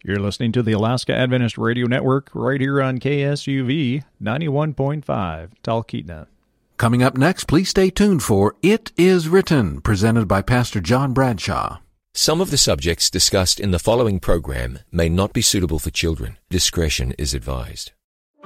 You're listening to the Alaska Adventist Radio Network right here on KSUV 91.5, Talkeetna. Coming up next, please stay tuned for It Is Written, presented by Pastor John Bradshaw. Some of the subjects discussed in the following program may not be suitable for children. Discretion is advised.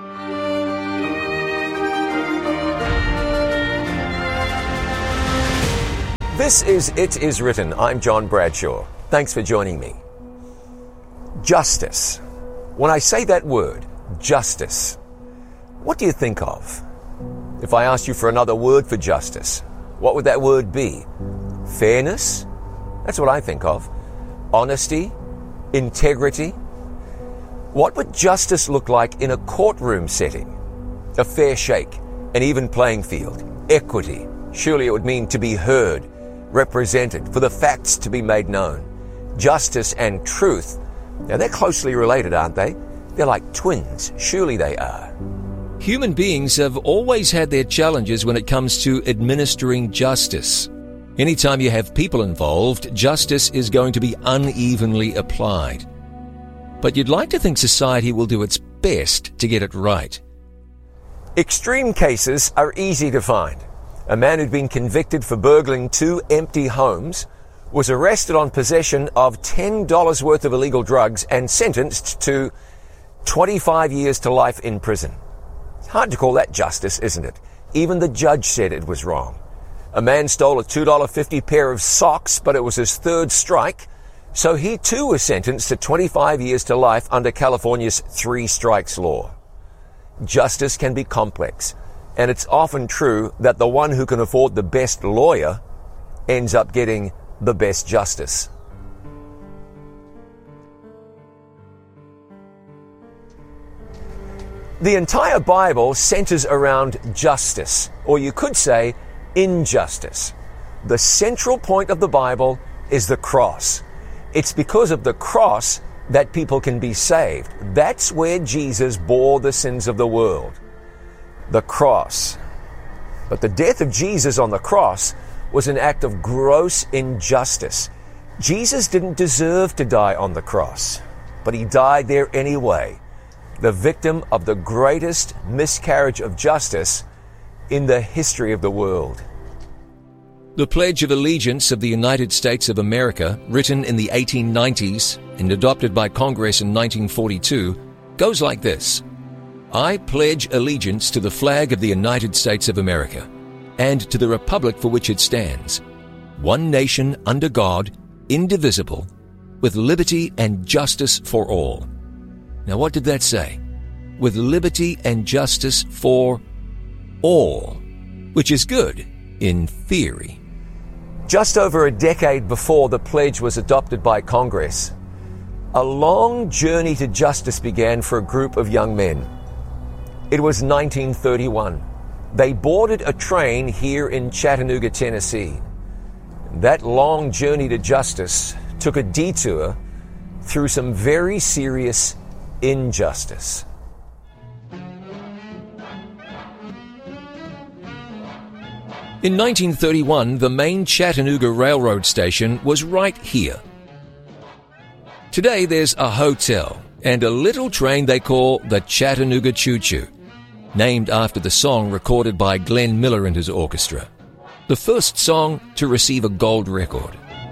This is It Is Written. I'm John Bradshaw. Thanks for joining me. Justice. When I say that word, justice, what do you think of? If I asked you for another word for justice, what would that word be? Fairness? That's what I think of. Honesty? Integrity? What would justice look like in a courtroom setting? A fair shake, an even playing field, equity. Surely it would mean to be heard, represented, for the facts to be made known. Justice and truth, now they're closely related, aren't they? They're like twins. Surely they are. Human beings have always had their challenges when it comes to administering justice. Anytime you have people involved, justice is going to be unevenly applied. But you'd like to think society will do its best to get it right. Extreme cases are easy to find. A man who'd been convicted for burgling 2 empty homes was arrested on possession of $10 worth of illegal drugs and sentenced to 25 years to life in prison. It's hard to call that justice, isn't it? Even the judge said it was wrong. A man stole a $2.50 pair of socks, but it was his 3rd strike, so he too was sentenced to 25 years to life under California's 3 strikes law. Justice can be complex, and it's often true that the one who can afford the best lawyer ends up getting the best justice. The entire Bible centers around justice, or you could say injustice. The central point of the Bible is the cross. It's because of the cross that people can be saved. That's where Jesus bore the sins of the world. The cross. But the death of Jesus on the cross was an act of gross injustice. Jesus didn't deserve to die on the cross, but he died there anyway, the victim of the greatest miscarriage of justice in the history of the world. The Pledge of Allegiance of the United States of America, written in the 1890s and adopted by Congress in 1942, goes like this: I pledge allegiance to the flag of the United States of America and to the republic for which it stands, one nation under God, indivisible, with liberty and justice for all. Now what did that say? With liberty and justice for all, which is good in theory. Just over a decade before the pledge was adopted by Congress, a long journey to justice began for a group of young men. It was 1931. They boarded a train here in Chattanooga, Tennessee. That long journey to justice took a detour through some very serious injustice. In 1931, the main Chattanooga Railroad station was right here. Today there's a hotel and a little train they call the Chattanooga Choo Choo, named after the song recorded by Glenn Miller and his orchestra, the first song to receive a gold record.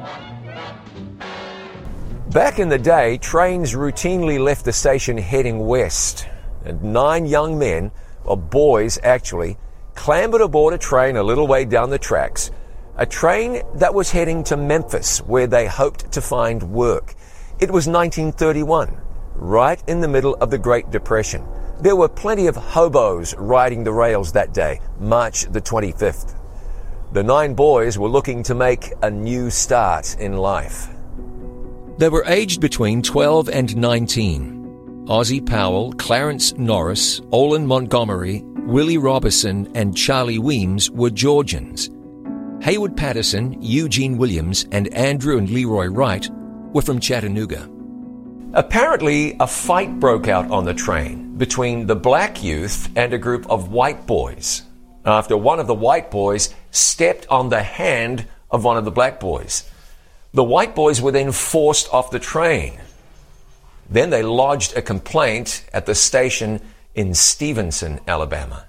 Back in the day, trains routinely left the station heading west, and 9 young men, or boys actually, clambered aboard a train a little way down the tracks, a train that was heading to Memphis, where they hoped to find work. It was 1931, right in the middle of the Great Depression. There were plenty of hobos riding the rails that day, March the 25th. The 9 boys were looking to make a new start in life. They were aged between 12 and 19. Ozzie Powell, Clarence Norris, Olin Montgomery, Willie Robertson, and Charlie Weems were Georgians. Hayward Patterson, Eugene Williams, and Andrew and Leroy Wright were from Chattanooga. Apparently, a fight broke out on the train between the black youth and a group of white boys, after one of the white boys stepped on the hand of one of the black boys. The white boys were then forced off the train. Then they lodged a complaint at the station in Stevenson, Alabama.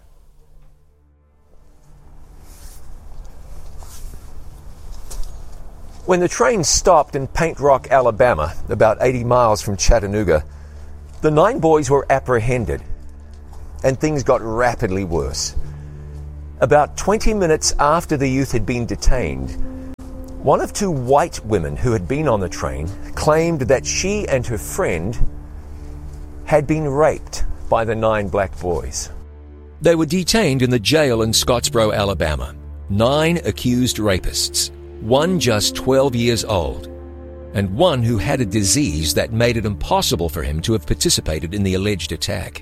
When the train stopped in Paint Rock, Alabama, about 80 miles from Chattanooga, the 9 boys were apprehended, and things got rapidly worse. About 20 minutes after the youth had been detained, one of 2 white women who had been on the train claimed that she and her friend had been raped by the 9 black boys. They were detained in the jail in Scottsboro, Alabama. 9 accused rapists, 1 just 12 years old, and 1 who had a disease that made it impossible for him to have participated in the alleged attack.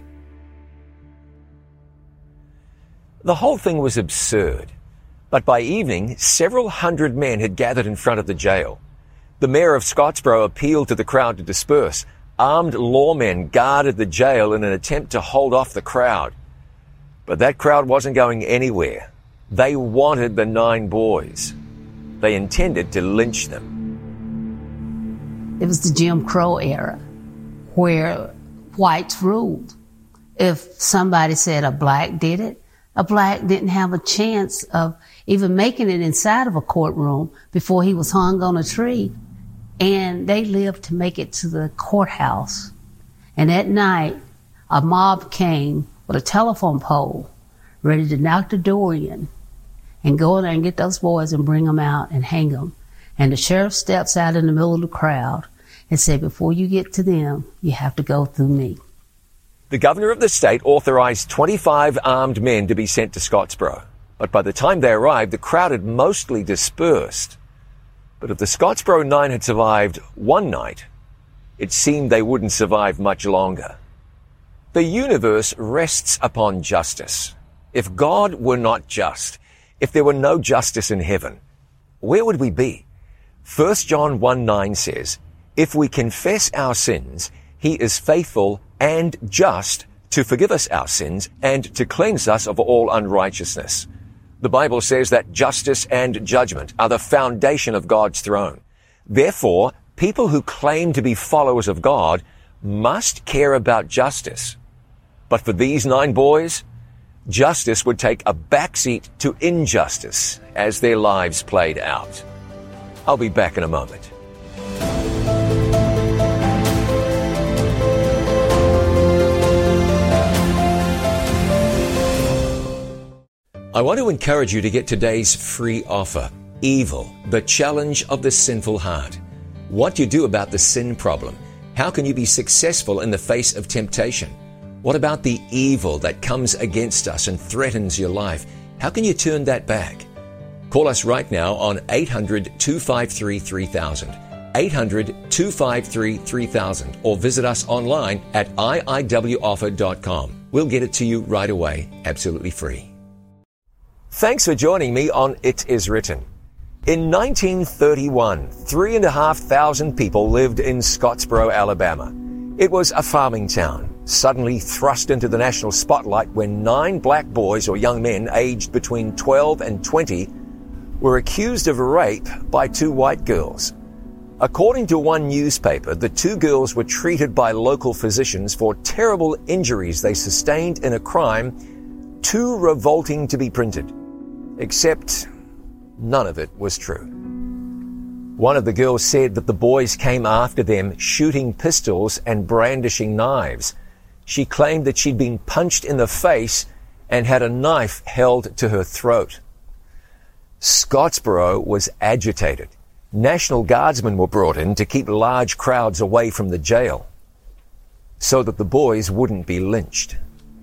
The whole thing was absurd, but by evening, several hundred men had gathered in front of the jail. The mayor of Scottsboro appealed to the crowd to disperse. Armed lawmen guarded the jail in an attempt to hold off the crowd. But that crowd wasn't going anywhere. They wanted the 9 boys. They intended to lynch them. It was the Jim Crow era where whites ruled. If somebody said a black did it, a black didn't have a chance of even making it inside of a courtroom before he was hung on a tree. And they lived to make it to the courthouse. And at night, a mob came with a telephone pole, ready to knock the door in and go in there and get those boys and bring them out and hang them. And the sheriff steps out in the middle of the crowd and said, before you get to them, you have to go through me. The governor of the state authorized 25 armed men to be sent to Scottsboro. But by the time they arrived, the crowd had mostly dispersed. But if the Scottsboro 9 had survived one night, it seemed they wouldn't survive much longer. The universe rests upon justice. If God were not just, if there were no justice in heaven, where would we be? 1 John 1:9 says, if we confess our sins, he is faithful and just to forgive us our sins and to cleanse us of all unrighteousness. The Bible says that justice and judgment are the foundation of God's throne. Therefore, people who claim to be followers of God must care about justice. But for these 9 boys, justice would take a backseat to injustice as their lives played out. I'll be back in a moment. I want to encourage you to get today's free offer, Evil, the Challenge of the Sinful Heart. What do you do about the sin problem? How can you be successful in the face of temptation? What about the evil that comes against us and threatens your life? How can you turn that back? Call us right now on 800-253-3000, 800-253-3000, or visit us online at iiwoffer.com. We'll get it to you right away, absolutely free. Thanks for joining me on It Is Written. In 1931, 3,500 people lived in Scottsboro, Alabama. It was a farming town, suddenly thrust into the national spotlight when 9 black boys or young men aged between 12 and 20 were accused of rape by 2 white girls. According to one newspaper, the 2 girls were treated by local physicians for terrible injuries they sustained in a crime too revolting to be printed. Except none of it was true. One of the girls said that the boys came after them shooting pistols and brandishing knives. She claimed that she'd been punched in the face and had a knife held to her throat. Scottsboro was agitated. National Guardsmen were brought in to keep large crowds away from the jail so that the boys wouldn't be lynched.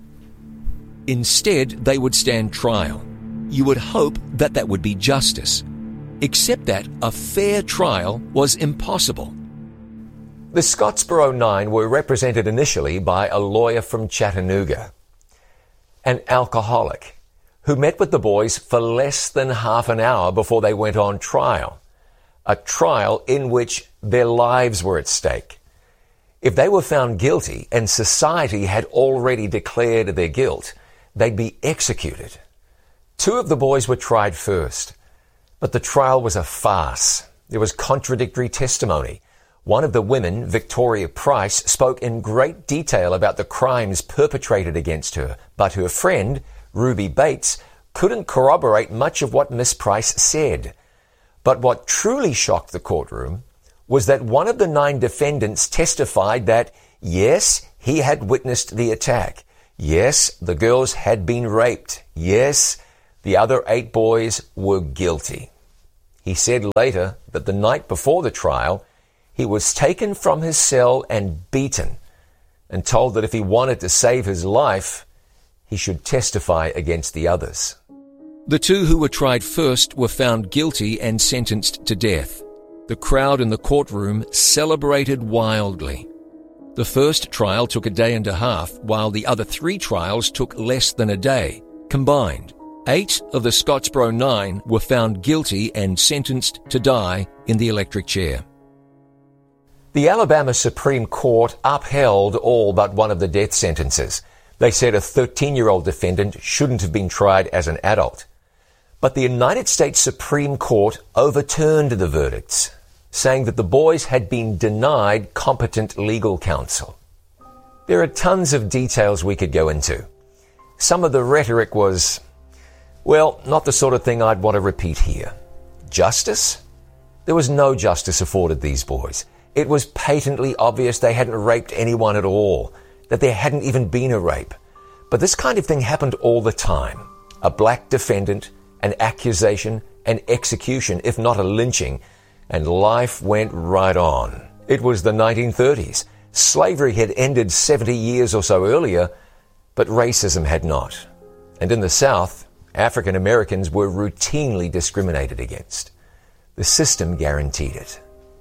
Instead, they would stand trial. You would hope that that would be justice, except that a fair trial was impossible. The Scottsboro 9 were represented initially by a lawyer from Chattanooga, an alcoholic, who met with the boys for less than half an hour before they went on trial, a trial in which their lives were at stake. If they were found guilty and society had already declared their guilt, they'd be executed. 2 of the boys were tried first, but the trial was a farce. There was contradictory testimony. One of the women, Victoria Price, spoke in great detail about the crimes perpetrated against her, but her friend, Ruby Bates, couldn't corroborate much of what Miss Price said. But what truly shocked the courtroom was that one of the 9 defendants testified that, yes, he had witnessed the attack. Yes, the girls had been raped. Yes, the other 8 boys were guilty. He said later that the night before the trial, he was taken from his cell and beaten and told that if he wanted to save his life, he should testify against the others. The 2 who were tried first were found guilty and sentenced to death. The crowd in the courtroom celebrated wildly. The first trial took a day and a half, while the other 3 trials took less than a day. Combined, 8 of the Scottsboro 9 were found guilty and sentenced to die in the electric chair. The Alabama Supreme Court upheld all but one of the death sentences. They said a 13-year-old defendant shouldn't have been tried as an adult. But the United States Supreme Court overturned the verdicts, saying that the boys had been denied competent legal counsel. There are tons of details we could go into. Some of the rhetoric was, well, not the sort of thing I'd want to repeat here. Justice? There was no justice afforded these boys. It was patently obvious they hadn't raped anyone at all, that there hadn't even been a rape. But this kind of thing happened all the time. A black defendant, an accusation, an execution, if not a lynching, and life went right on. It was the 1930s. Slavery had ended 70 years or so earlier, but racism had not. And in the South, African Americans were routinely discriminated against. The system guaranteed it.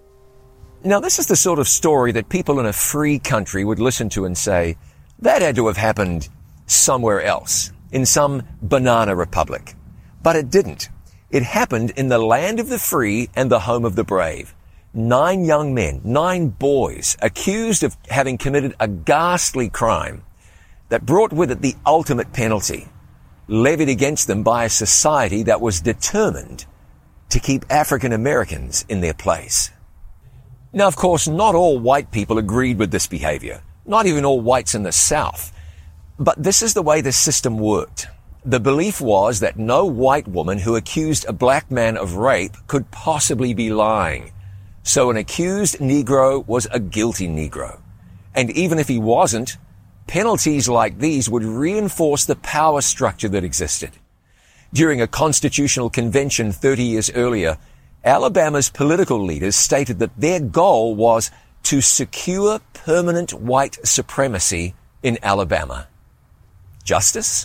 Now, this is the sort of story that people in a free country would listen to and say, that had to have happened somewhere else, in some banana republic. But it didn't. It happened in the land of the free and the home of the brave. 9 young men, 9 boys, accused of having committed a ghastly crime that brought with it the ultimate penalty, levied against them by a society that was determined to keep African Americans in their place. Now, of course, not all white people agreed with this behavior, not even all whites in the South. But this is the way the system worked. The belief was that no white woman who accused a black man of rape could possibly be lying. So an accused Negro was a guilty Negro. And even if he wasn't, penalties like these would reinforce the power structure that existed. During a constitutional convention 30 years earlier, Alabama's political leaders stated that their goal was to secure permanent white supremacy in Alabama. Justice?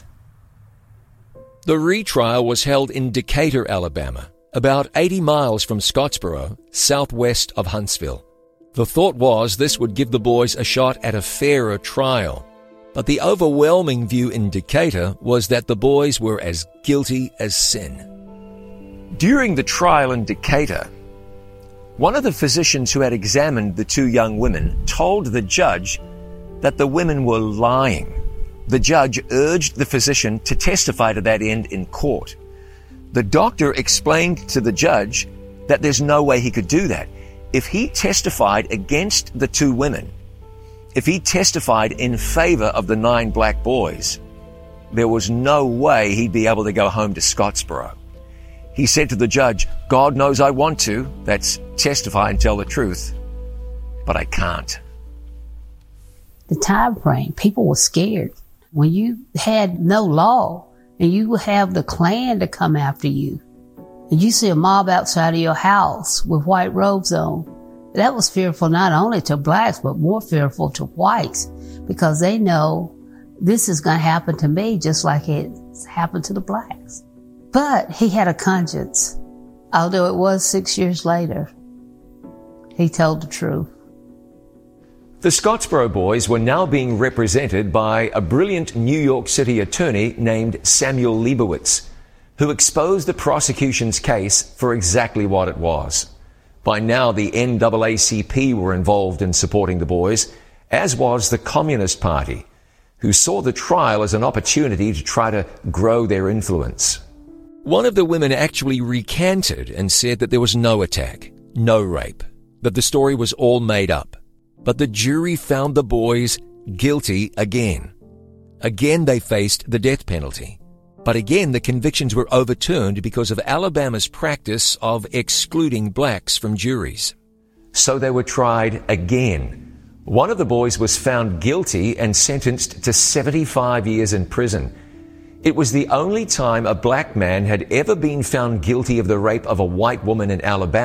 The retrial was held in Decatur, Alabama, about 80 miles from Scottsboro, southwest of Huntsville. The thought was this would give the boys a shot at a fairer trial, but the overwhelming view in Decatur was that the boys were as guilty as sin. During the trial in Decatur, one of the physicians who had examined the 2 young women told the judge that the women were lying. The judge urged the physician to testify to that end in court. The doctor explained to the judge that there's no way he could do that. If he testified against the 2 women, if he testified in favor of the 9 black boys, there was no way he'd be able to go home to Scottsboro. He said to the judge, God knows I want to, that's testify and tell the truth, but I can't. The time frame, people were scared. When you had no law and you would have the Klan to come after you, and you see a mob outside of your house with white robes on, that was fearful not only to blacks, but more fearful to whites, because they know this is going to happen to me just like it's happened to the blacks. But he had a conscience. Although it was 6 years later, he told the truth. The Scottsboro boys were now being represented by a brilliant New York City attorney named Samuel Leibowitz, who exposed the prosecution's case for exactly what it was. By now, the NAACP were involved in supporting the boys, as was the Communist Party, who saw the trial as an opportunity to try to grow their influence. One of the women actually recanted and said that there was no attack, no rape. that the story was all made up. But the jury found the boys guilty again. Again, they faced the death penalty. But again, the convictions were overturned because of Alabama's practice of excluding blacks from juries. So they were tried again. One of the boys was found guilty and sentenced to 75 years in prison. It was the only time a black man had ever been found guilty of the rape of a white woman in Alabama.